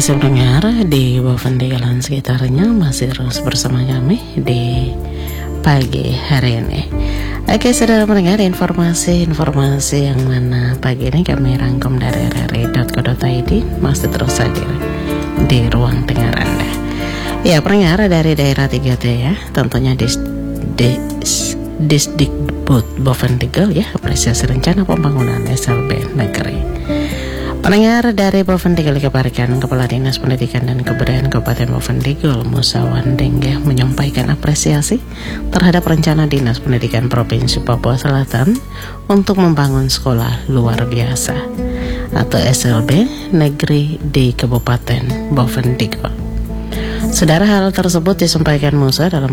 kasih pendengar di Bovendigalen sekitarnya masih terus bersama kami di pagi hari ini. Oke, saudara pendengar, informasi yang mana pagi ini kami rangkum dari rri.co.id masih terus hadir di ruang dengar Anda. Ya, pendengar dari daerah 3T ya, tentunya Disdikbud Bovendigel ya, apresiasi rencana pembangunan SLB negeri. Pendengar dari Bovendigel Keparkan, Kepala Dinas Pendidikan dan Kebudayaan Kabupaten Bovendigel Musa Wandengge menyampaikan apresiasi terhadap rencana Dinas Pendidikan Provinsi Papua Selatan untuk membangun sekolah luar biasa atau SLB negeri di Kabupaten Bovendigel. Saudara, hal tersebut disampaikan Musa dalam